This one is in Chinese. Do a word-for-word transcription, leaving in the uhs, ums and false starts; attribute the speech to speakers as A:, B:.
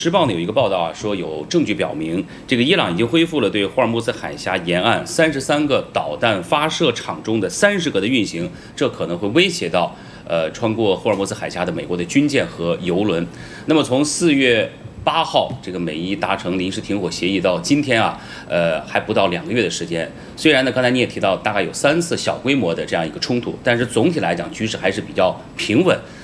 A: 时报呢有一个报道啊，说有证据表明，这个伊朗已经恢复了对霍尔木兹海峡沿岸三十三个导弹发射场中的三十个的运行，这可能会威胁到呃穿过霍尔木兹海峡的美国的军舰和油轮。那么从四月八号这个美伊达成临时停火协议到今天啊，呃还不到两个月的时间。虽然呢，刚才你也提到大概有三次小规模的这样一个冲突，但是总体来讲局势还是比较平稳。